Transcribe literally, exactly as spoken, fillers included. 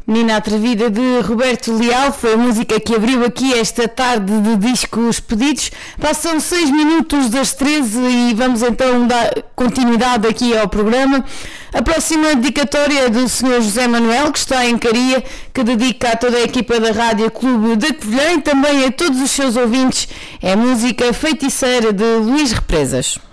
Menina Atrevida de Roberto Leal foi a música que abriu aqui esta tarde de discos pedidos. Passam seis minutos das treze e vamos então dar continuidade aqui ao programa. A próxima dedicatória é do senhor José Manuel, que está em Caria, que dedica a toda a equipa da Rádio Clube de Covilhã e também a todos os seus ouvintes. É a música Feiticeira de Luís Represas.